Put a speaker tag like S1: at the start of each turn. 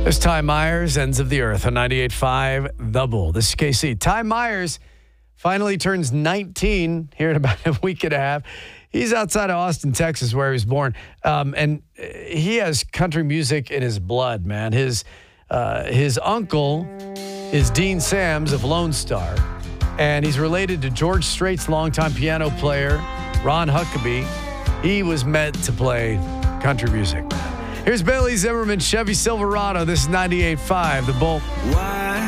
S1: There's Ty Myers, Ends of the Earth on 98.5 The Bull. This is KC. Ty Myers finally turns 19 here in about a week and a half. He's outside of Austin, Texas, where he was born. And he has country music in his blood, man. His uncle is Dean Sams of Lone Star. And he's related to George Strait's longtime piano player, Ron Huckabee. He was meant to play country music. Here's Bailey Zimmerman, Chevy Silverado. This is 98.5 The Bull.